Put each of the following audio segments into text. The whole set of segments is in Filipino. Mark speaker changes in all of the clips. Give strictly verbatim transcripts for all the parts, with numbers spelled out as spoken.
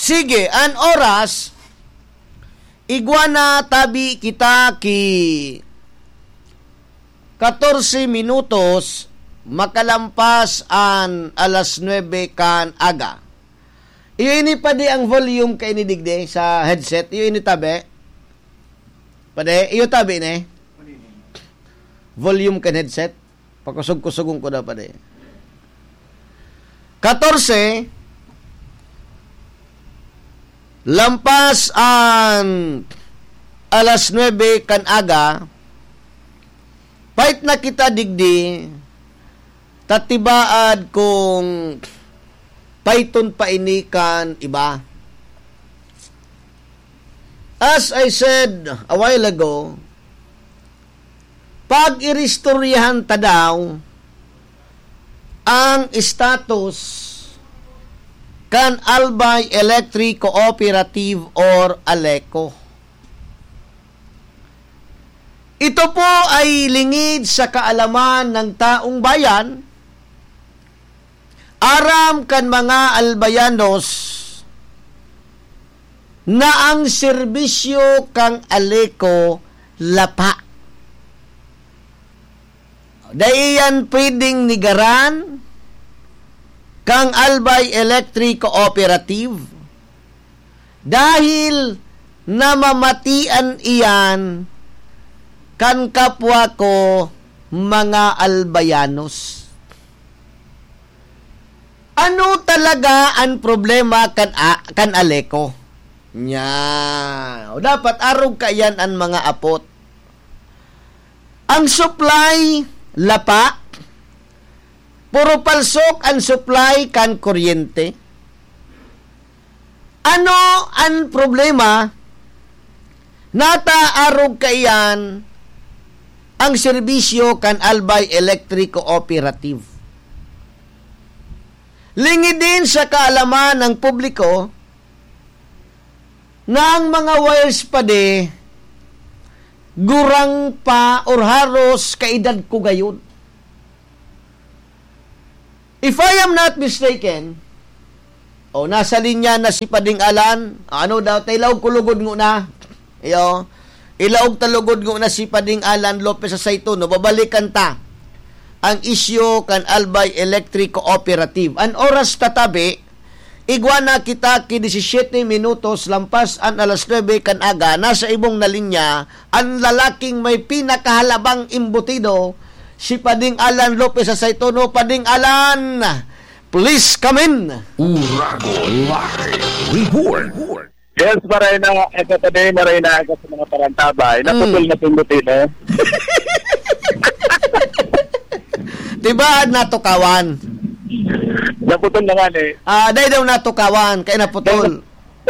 Speaker 1: Sige, an oras, iguana tabi kita ki fourteen minutos, makalampas an alas nueve kan aga. Iyo ini pa di ang volume kay ni digde sa headset. Iyo ini tabi. Pade, iyo tabi ni. Volume kan headset. Pakusog-kusugong ko na pade. fourteen lampas ang alas nueve kan aga. Pait na kita digdi tatibaad kung paiton pa ini kan iba. As I said a while ago, pag iristoryahan ta daw ang status kan Albay Electric Cooperative or ALECO. Ito po ay lingid sa kaalaman ng taong bayan, aram kan mga albayanos na ang serbisyo kang ALECO lapa. Daiyan pwedeng nigaran kang Albay Electric Cooperative dahil namamatian iyan kan kapwa ko mga albayanos. Ano talaga ang problema kan a, kan ALECO? Nya, o dapat arog kayan ang mga apot. Ang supply lapa, puro palsok ang supply kan kuryente. Ano ang problema? Nata arog kayan ang serbisyo kan Albay Electric Cooperative. Lingi din sa kaalaman ng publiko na ang mga wires pa de gurang pa or haros kaedad ko gayon. If I am not mistaken, o oh, nasa linya na si Pading Alan, ano daw, taylaw kulugod ngo na, iyo, ilaog talugod ngo na si Pading Alan Lopez sa Saito, no, babalikan ta ang isyo kan Albay Electric Cooperative. An oras tatabi, iguana kita ki seventeen minutos lampas an alas nueve kan aga, nasa ibong na linya, ang lalaking may pinakahalabang imbutido, si Pading Alan Lopez sa Saito, no, Pading Alan, please come in.
Speaker 2: Urago Live Report.
Speaker 3: Yes, maray na, ito today, maray na ako sa mga parantabay. Naputol mm. na pimbutin, eh.
Speaker 1: Diba, natukawan?
Speaker 3: Naputol na nga, eh.
Speaker 1: Ah, dahil daw natukawan, kaya naputol.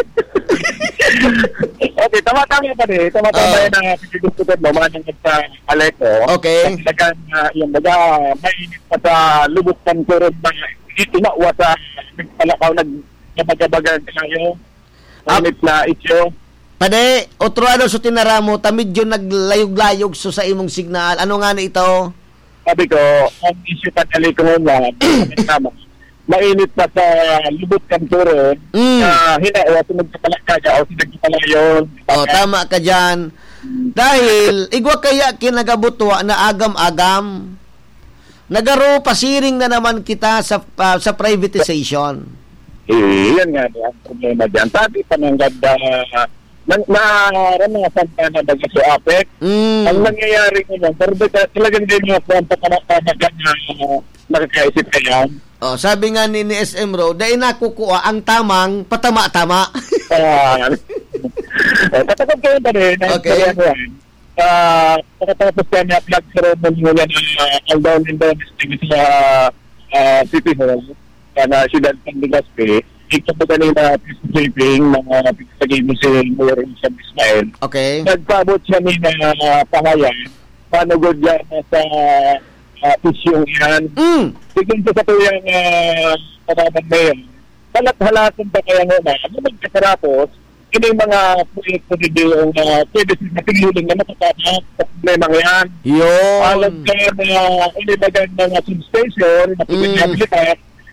Speaker 3: Okay, tama-tama pa rin. Tama-tama uh, na pagkigustutin mo, mga nangag sa ALECO.
Speaker 1: Okay.
Speaker 3: Talagang, uh, yung baga, mainit pa sa lubok ng turod na itinawa sa nagpalakaw, nagkabaga-baga kayo. Mainit na isyo.
Speaker 1: Pade, otro ano so tinaramo, tamid yun naglayog-layog so sa imong signal. Ano nga na ito?
Speaker 3: Sabi ko, ang isyo ka ALECO na, tama. Mainit pa sa lubot kang turod, mm. na hinawa, sinagkapalak ka o sinagkapalayon.
Speaker 1: O, tama ka dyan. Dahil, igwa kaya kinagabutwa na agam-agam, nagaro pasiring na naman kita sa uh, sa privatization.
Speaker 3: Eh, yan nga ang problema dyan. Sabi pa ng ganda, naranasan ka na daga sa APEC, mm. ang nangyayari ko lang, pero talagang din yung kwenta ka na na nakakaisip ka yan.
Speaker 1: Oh, sabi nga ni, ni S M Ro, dahil nakukuha ang tamang patama-tama.
Speaker 3: Ah, uh, patapos kayo pa rin.
Speaker 1: Okay.
Speaker 3: Uh, Pagkatapos kayo niya, flag ceremony na Aldaw Indonesian sa uh, City Hall, na Ciudad San Legazpi. Ito po kanina peace briefing ng uh, pagkagimi si Mayor Isam Ismail.
Speaker 1: Okay.
Speaker 3: Nagpabot siya ni na uh, pangayan, panugod yan sa uh, isyong yan.
Speaker 1: Mm.
Speaker 3: Tignan ko sa tuyang uh, panaman na yun. Halat-halatan pa kaya nga na. Ano magkasarapos, ini mga proyekto nito yung uh, pwede siya napiluling na matatama sa problema yan.
Speaker 1: Yun.
Speaker 3: Alam ka na uh, inibagan ng uh, substation na pinagkabilitas,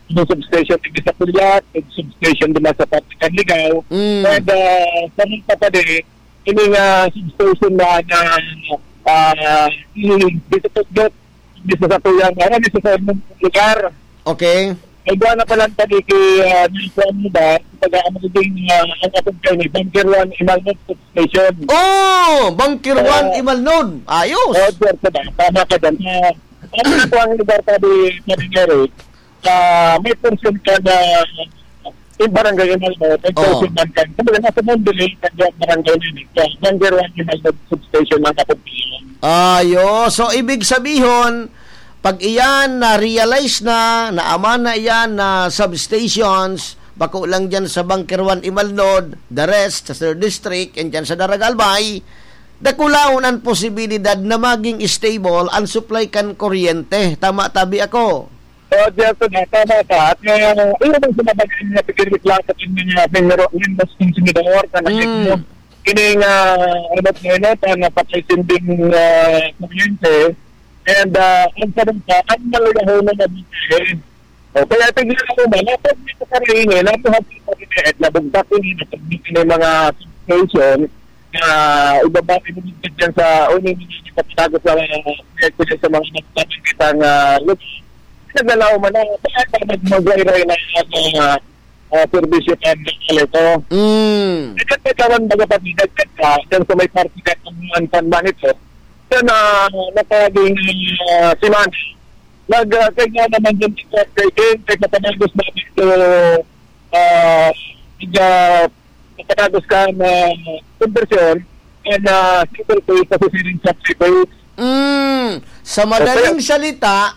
Speaker 3: yung substation din sa Pulat, yung substation din sa Patikan Ligaw,
Speaker 1: Mm.
Speaker 3: and uh, sa mga kapatid, ini nga substation na na uh, dito po dito dito sa tuyang, ano, dito sa lugar.
Speaker 1: Okay.
Speaker 3: Ay doon na palang tali kay uh, Nilson Muda, pag-aamag din uh, ang atong kayo ni Bunker one Imalnod Substation.
Speaker 1: Oh, Bunker one
Speaker 3: Uh,
Speaker 1: Imalnod. Ayos.
Speaker 3: Oh, sir, tama, tama ka dyan. Uh, ano na po ang lugar tabi na Eric, uh, may portion ka na yung barangay Imalnod, may
Speaker 1: Oh.
Speaker 3: portion man ka. Sabi na sa Mondele, kanya barangay Eric, uh, Bunker one Imalnod Substation ng kapatid.
Speaker 1: Ayos. So, ibig sabihin, pag iyan na-realize na, naaman na iyan na substations, bako lang dyan sa Bunker one Imalnod, the rest sa third district, and dyan sa Daragalbay, dakulaon ang posibilidad na maging stable ang supply kan kuryente. Tama tabi ako.
Speaker 3: So, dito na, tama ka. At ngayon, ano bang sumabagay niya, pigilit lang sa kanya niya, pinero, yung mas konsumador, kanakit mo, kining, ano ba ngayon, ang napakisinding kuryente, and uh, ang sarang ka, ang nalagahon na nabitin. O, kaya tignan ako ba, napag dito sa rin, eh, napag dito sa rin, nabagdak ko rin, napagbitin ng mga substation, na ibabati mo dito dyan sa unin hindi patagos sa proyekto dyan sa mga nagtabing kitang lugar. Nagalaw man na, kaya ka nagmagayray na yung servisyo ka ng ito.
Speaker 1: Mm.
Speaker 3: Ikat ka kawan baga pagdagkat ka, dyan sa may party ka ng antanban ito, dyan na nakaging simani. Nag-kaya naman dyan dito at kay King, kaya napanagos namin ito, napanagos ka na conversion, and single pay kasi siling subsidies.
Speaker 1: Mm. Sa madaling salita,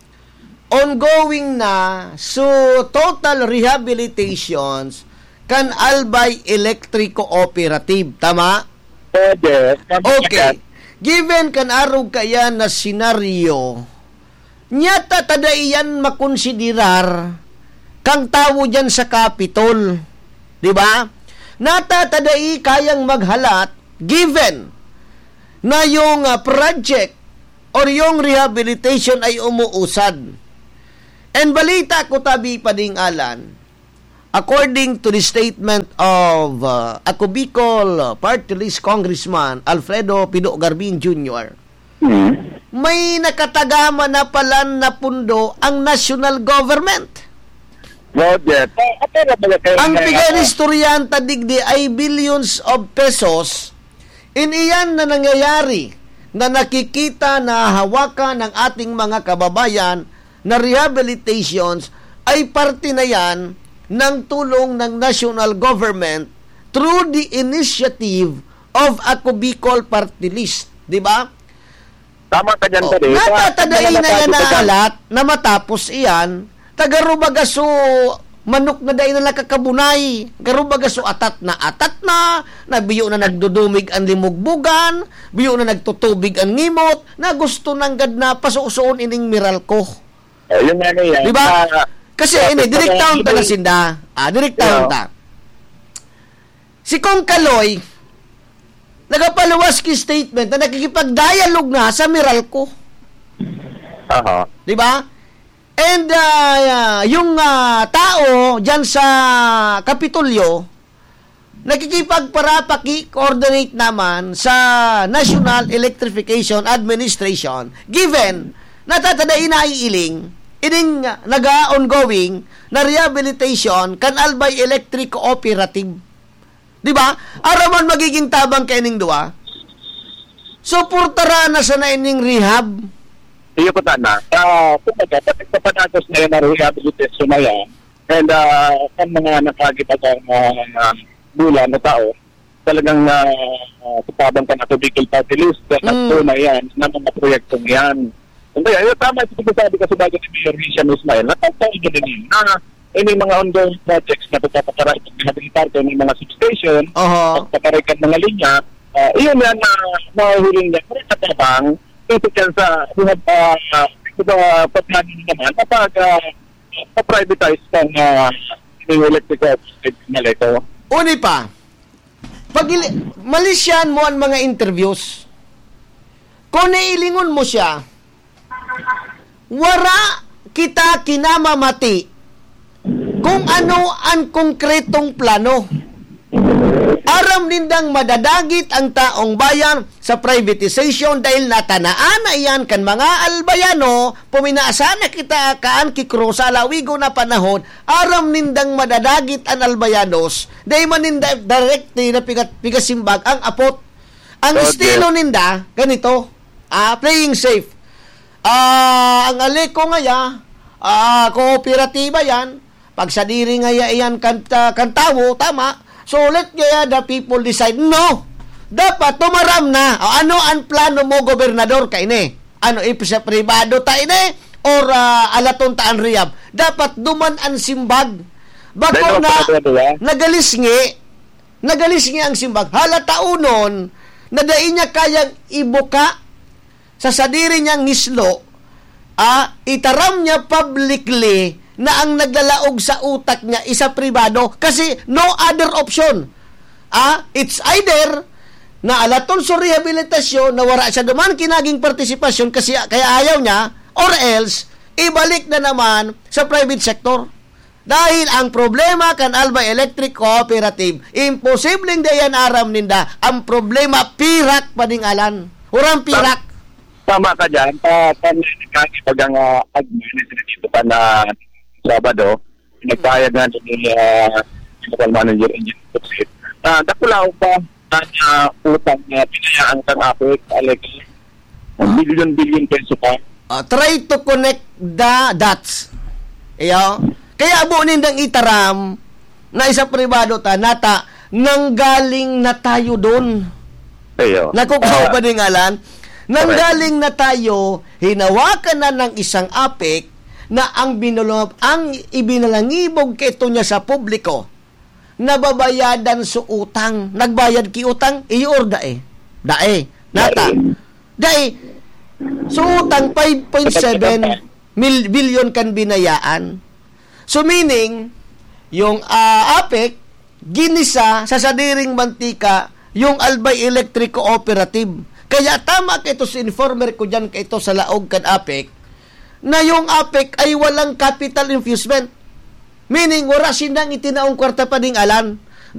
Speaker 1: ongoing na so total rehabilitations kan Albay Electric Cooperative. Tama?
Speaker 3: Pwede.
Speaker 1: Okay. Given kan arog kaya na senaryo, nyata tada iyan makonsiderar kang tawo dyan sa Capitol. Diba? Nata tada i kayang maghalat given na yung uh, project or yung rehabilitation ay umuusad. And balita ko tabi pading alan, according to the statement of uh, Ako Bicol Party List Congressman Alfredo Pido Garbin Junior,
Speaker 3: Hmm.
Speaker 1: may nakatagama na pala na pundo ang national government.
Speaker 3: Project.
Speaker 1: Ang bigay ni Storyanta digdi ay billions of pesos. Iniyan na nangyayari na nakikita na hawakan ng ating mga kababayan na rehabilitations ay parte na yan ng tulong ng national government through the initiative of Ako Bicol Party List. Diba?
Speaker 3: Tama ka dyan,
Speaker 1: Oh,
Speaker 3: pare.
Speaker 1: natatadain na yan na alat na matapos iyan, tagarubagaso manok na dahin na nakakabunay, garubagaso atat na atat na, na biyo na nagdudumig ang limugbugan, biyo na nagtutubig ang ngimot, na gusto nang gad na pasuusoon ining Meralco.
Speaker 3: Eh, yun nga na yan.
Speaker 1: Diba?
Speaker 3: Uh,
Speaker 1: Kasi ini, direct town ta na sinda. Ah, direct town ta. Si Kong Kaloy, nagapaluwas ki statement na nakikipag-dialogue na sa Meralco.
Speaker 3: Aha.
Speaker 1: Di ba? And uh, yung uh, tao dyan sa Kapitolyo, nakikipagparapaki, coordinate naman sa National Electrification Administration, given natatadain na iiling, ining uh, naga-ongoing na rehabilitation kan Albay Electric Cooperative. Di ba? Araman magiging tabang kaining duwa. So, purtara na sa na ining rehab.
Speaker 3: Iyo ko na. Uh, kumbaga, pati sa panagos na yun na rehabilitation na yan, and uh, kan mga nakagita kang uh, bulan na tao, talagang uh, uh, tutabang ka na to Bicol Party List, at mm. na yan, na mga proyektong yan. And kaya, yung tama ito sabi ka sa bagay ni Mayor Risham Ismail, natataon nyo din yun, na may mga ongoing projects na pagpapakaray pag rehabilitar ko, may mga substation,
Speaker 1: uh-huh.
Speaker 3: pagpapakaray ka mga linya, uh, iyon yan na mahuhuling yan, pero katabang, ito yan sa rehab, uh, uh, pagkanin naman, kapag uh, pa-privatize kang uh, yung electrical na ito.
Speaker 1: Uni pa, pag ili- malisyan mo ang mga interviews, kung nailingon mo siya, wara kita kinamamati kung ano ang konkretong plano. Aram nindang madadagit ang taong bayan sa privatization dahil natanaan na iyan kan mga albayano, puminaasa na kita kaan kikro sa lawigo na panahon, aram nindang madadagit ang albayanos dahil maninda directly na pigat, pigasimbag ang apot. Ang
Speaker 3: Okay.
Speaker 1: estilo ninda, ganito, ah, playing safe. Ah, ang aliko ngaya, ah, kooperatiba yan, pag sa diri ngaya iyan kanta, kantawo, tama. So, let kaya the people decide. No! Dapat tumaram na. O, ano ang plano mo, gobernador, kaini? Ano, ipisa privado ta ini? Or uh, alaton taan riyab? Dapat duman ang simbag. Bako
Speaker 3: Dahil
Speaker 1: na,
Speaker 3: mga pala,
Speaker 1: nagalisngi, nagalisngi ang simbag. Halata unon, na dahil niya kayang ibuka sa sadiri niyang ngislo, ah, itaram niya publicly na ang naglalaog sa utak niya isa pribado kasi no other option. Ah, it's either na alaton sa rehabilitasyon na wala siya duman kinaging partisipasyon kasi kaya ayaw niya, or else ibalik na naman sa private sector. Dahil ang problema kan Alba Electric Cooperative, imposibleng dayan aram ninda. Ang problema pirak padingalan. Urang pirak.
Speaker 3: Tama ka dyan. Pa, pa, pag ang uh, administrator dito pa na Sabado, nagpayag nga ni uh, local manager engineer Tuxit. Uh, Dakulaw pa na uh, utang na pinayaan kang apit, Alex, billion-billion peso pa.
Speaker 1: Uh, try to connect the dots. Iyo. Kaya abo nindang itaram na isa pribado ta nata nanggaling na tayo doon.
Speaker 3: Ayo.
Speaker 1: Nakukuha pa din ngalan. Nanggaling na tayo, hinawakan na ng isang apik na ang binulong, ang ibinalangibog kito niya sa publiko, nababayadan sa utang. Nagbayad ki utang, iyor dae. Dae. Nata. Dae. So utang five point seven mil, billion kan binayaan. So meaning, yung uh, apik, ginisa sa sadiring mantika, yung Albay Electric Cooperative. Kaya tama kito si informer ko dyan kito sa laog kan apik, na yung apik ay walang capital infusement. Meaning, wala sinang itinaong kwarta pa ding alan.